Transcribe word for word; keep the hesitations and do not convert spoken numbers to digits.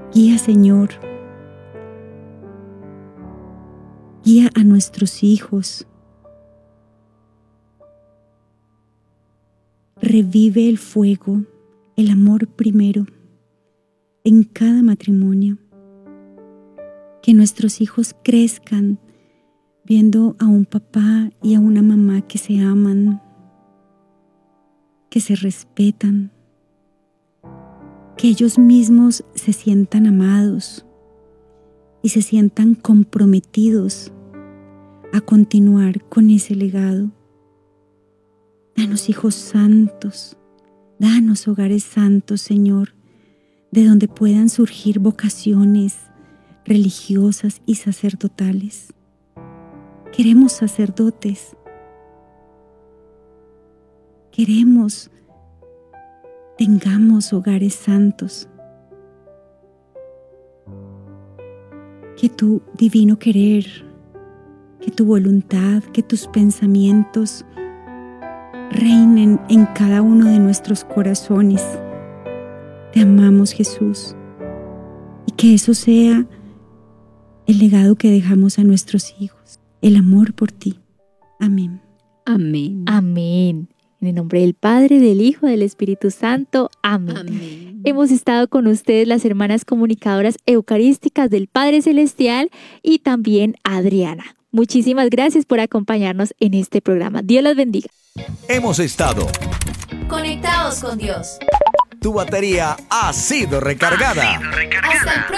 Guía, Señor. Guía a nuestros hijos. Revive el fuego, el amor primero, en cada matrimonio. Que nuestros hijos crezcan viendo a un papá y a una mamá que se aman, que se respetan, que ellos mismos se sientan amados y se sientan comprometidos a continuar con ese legado. Danos hijos santos, danos hogares santos, Señor, de donde puedan surgir vocaciones religiosas y sacerdotales. Queremos sacerdotes. Queremos, tengamos hogares santos. Que tu divino querer, que tu voluntad, que tus pensamientos reinen en cada uno de nuestros corazones. Te amamos, Jesús, y que eso sea el legado que dejamos a nuestros hijos, el amor por ti. Amén. Amén. Amén. En el nombre del Padre, del Hijo, del Espíritu Santo. Amén. Amén. Hemos estado con ustedes las hermanas comunicadoras eucarísticas del Padre Celestial y también Adriana. Muchísimas gracias por acompañarnos en este programa. Dios los bendiga. Hemos estado Conectados con Dios. Tu batería ha sido recargada. Hasta el próximo